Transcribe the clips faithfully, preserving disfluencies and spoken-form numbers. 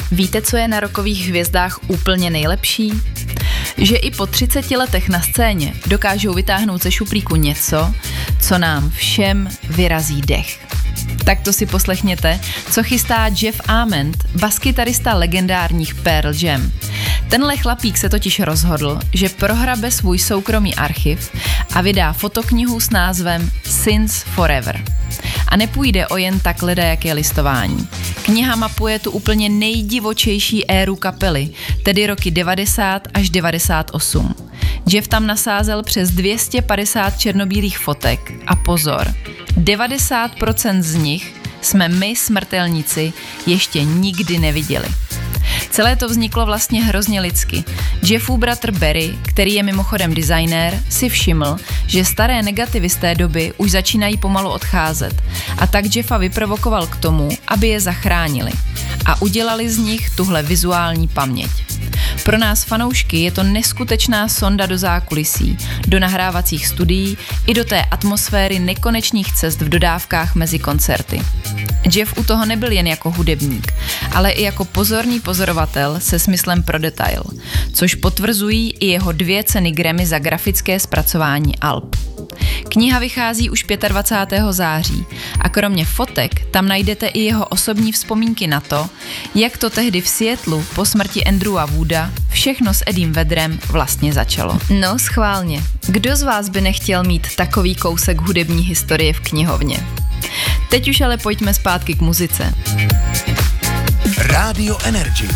Víte, co je na rockových hvězdách úplně nejlepší? Že i po třiceti letech na scéně dokážou vytáhnout ze šuplíku něco, co nám všem vyrazí dech. Tak to si poslechněte, co chystá Jeff Ament, baskytarista legendárních Pearl Jam. Tenhle chlapík se totiž rozhodl, že prohrabe svůj soukromý archiv a vydá fotoknihu s názvem Since Forever. A nepůjde o jen tak ledajaké listování. Kniha mapuje tu úplně nejdivočejší éru kapely, tedy roky devadesát až devadesát osm. Jeff tam nasázel přes dvě stě padesát černobílých fotek a pozor, devadesát procent z nich jsme my smrtelníci ještě nikdy neviděli. Celé to vzniklo vlastně hrozně lidsky. Jeffův bratr Barry, který je mimochodem designér, si všiml, že staré negativy z té doby už začínají pomalu odcházet a tak Jeffa vyprovokoval k tomu, aby je zachránili a udělali z nich tuhle vizuální paměť. Pro nás fanoušky je to neskutečná sonda do zákulisí, do nahrávacích studií i do té atmosféry nekonečných cest v dodávkách mezi koncerty. Jeff u toho nebyl jen jako hudebník, ale i jako pozorný pozorovatel se smyslem pro detail, což potvrzují i jeho dvě ceny Grammy za grafické zpracování alb. Kniha vychází už dvacátého pátého září a kromě fotek tam najdete i jeho osobní vzpomínky na to, jak to tehdy v Seattlu po smrti Andrewa Wooda všechno s Eddiem Vedrem vlastně začalo. No schválně, kdo z vás by nechtěl mít takový kousek hudební historie v knihovně? Teď už ale pojďme zpátky k muzice. Rádio Energik.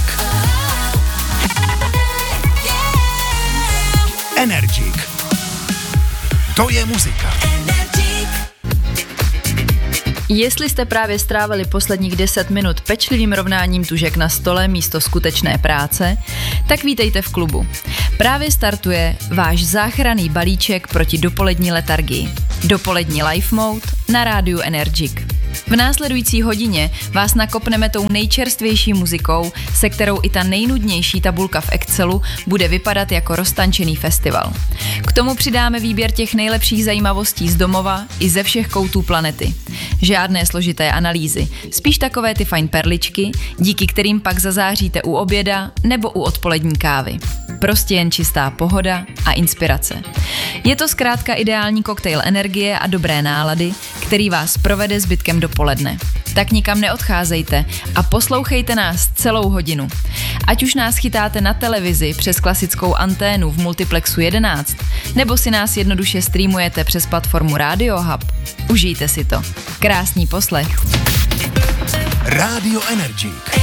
Energik. To je muzika. Jestli jste právě strávili posledních deset minut pečlivým rovnáním tužek na stole místo skutečné práce, tak vítejte v klubu. Právě startuje váš záchranný balíček proti dopolední letargii. Dopolední life mode na rádiu Energik. V následující hodině vás nakopneme tou nejčerstvější muzikou, se kterou i ta nejnudnější tabulka v Excelu bude vypadat jako roztančený festival. K tomu přidáme výběr těch nejlepších zajímavostí z domova i ze všech koutů planety. Žádné složité analýzy, spíš takové ty fajn perličky, díky kterým pak zazáříte u oběda nebo u odpolední kávy. Prostě jen čistá pohoda a inspirace. Je to zkrátka ideální koktejl energie a dobré nálady, který vás provede zbytkem dopoledne. Tak nikam neodcházejte a poslouchejte nás celou hodinu. Ať už nás chytáte na televizi přes klasickou anténu v multiplexu jedenáct, nebo si nás jednoduše streamujete přes platformu Radio Hub. Užijte si to. Krásný poslech. Rádio Energik.